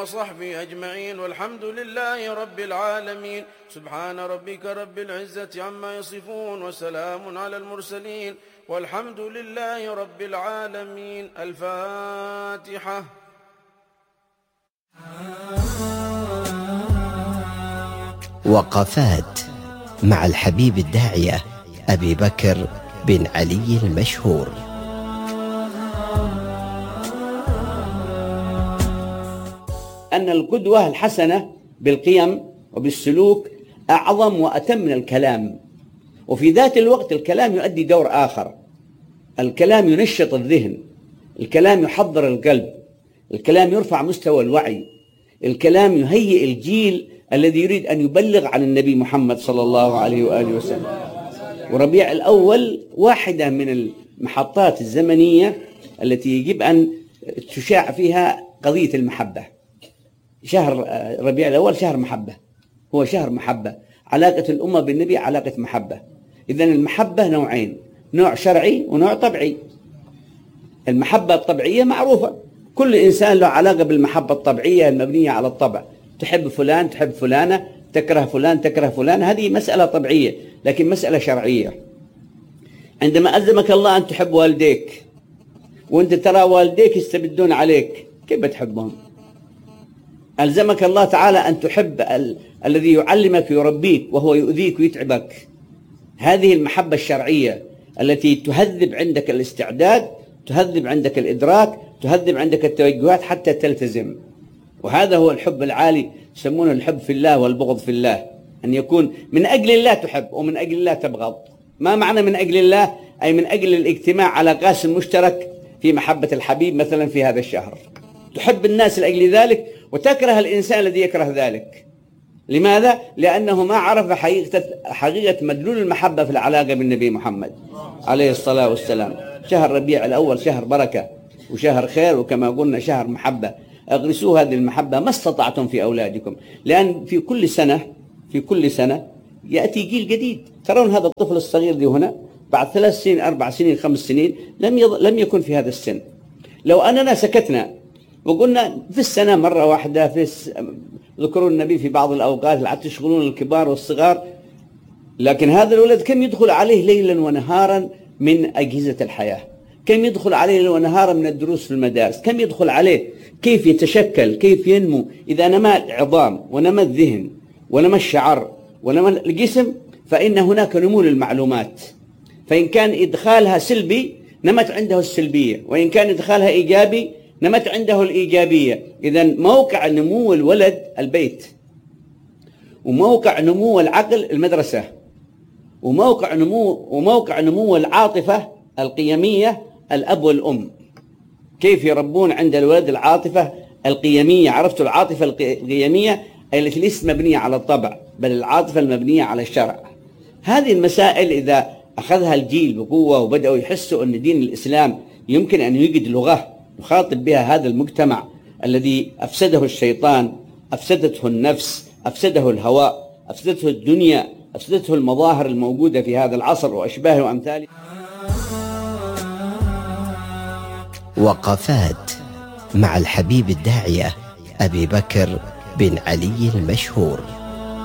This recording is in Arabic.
وصحبه أجمعين، والحمد لله رب العالمين. سبحان ربك رب العزة عما يصفون، وسلام على المرسلين، والحمد لله رب العالمين. الفاتحة. وقفات مع الحبيب الداعية أبي بكر بن علي المشهور. أن القدوة الحسنة بالقيم وبالسلوك أعظم وأتم من الكلام، وفي ذات الوقت الكلام يؤدي دور آخر. الكلام ينشط الذهن، الكلام يحضر القلب، الكلام يرفع مستوى الوعي، الكلام يهيئ الجيل الذي يريد أن يبلغ عن النبي محمد صلى الله عليه وآله وسلم. وربيع الأول واحدة من المحطات الزمنية التي يجب أن تشاع فيها قضية المحبة. شهر ربيع الأول شهر محبة، هو شهر محبة. علاقة الأمة بالنبي علاقة محبة. إذن المحبة نوعين، نوع شرعي ونوع طبيعي. المحبة الطبيعية معروفة، كل إنسان له علاقة بالمحبة الطبيعية المبنية على الطبع. تحب فلان، تحب فلانة، تكره فلان، تكره فلان، هذه مسألة طبيعية، لكن مسألة شرعية. عندما ألزمك الله أن تحب والديك، وأنت ترى والديك يستبدون عليك، كيف بتحبهم؟ ألزمك الله تعالى أن تحب الذي يعلمك ويربيك وهو يؤذيك ويتعبك. هذه المحبة الشرعية التي تهذب عندك الاستعداد، تهذب عندك الإدراك، تهذب عندك التوجهات حتى تلتزم. وهذا هو الحب العالي، يسمونه الحب في الله والبغض في الله. أن يكون من أجل الله تحب ومن أجل الله تبغض. ما معنى من أجل الله؟ أي من أجل الاجتماع على قاسم مشترك في محبة الحبيب مثلا في هذا الشهر. تحب الناس لأجل ذلك وتكره الإنسان الذي يكره ذلك. لماذا؟ لأنه ما عرف حقيقة مدلول المحبة في العلاقة بالنبي محمد عليه الصلاة والسلام. شهر ربيع الأول شهر بركة وشهر خير، وكما قلنا شهر محبة. اغرسوا هذه المحبة ما استطعتم في أولادكم، لأن في كل سنة يأتي جيل جديد. ترون هذا الطفل الصغير دي هنا بعد 3 سنين 4 سنين 5 سنين لم يكن في هذا السن. لو أننا سكتنا وقلنا في السنة مرة واحدة ذكروا النبي في بعض الأوقات لا تشغلون الكبار والصغار، لكن هذا الولد كم يدخل عليه ليلا ونهارا من أجهزة الحياة، كم يدخل عليه ليلا ونهارا من الدروس في المدارس، كم يدخل عليه كيف يتشكل، كيف ينمو. إذا نما العظام ونما الذهن ونما الشعر ونما الجسم فإن هناك نمو للمعلومات. فإن كان إدخالها سلبي نمت عنده السلبية، وإن كان إدخالها إيجابي نمت عنده الإيجابية. إذن موقع نمو الولد البيت، وموقع نمو العقل المدرسة، وموقع نمو العاطفة القيمية الأب والأم. كيف يربون عند الولد العاطفة القيمية؟ عرفتوا العاطفة القيمية التي ليست مبنية على الطبع، بل العاطفة المبنية على الشرع. هذه المسائل إذا أخذها الجيل بقوة وبدأوا يحسوا أن دين الإسلام يمكن أن يوجد لغة يخاطب بها هذا المجتمع الذي أفسده الشيطان، أفسدته النفس، أفسده الهواء، أفسدته الدنيا، أفسدته المظاهر الموجودة في هذا العصر وأشباهه وأمثاله. وقفات مع الحبيب الداعية أبي بكر بن علي المشهور.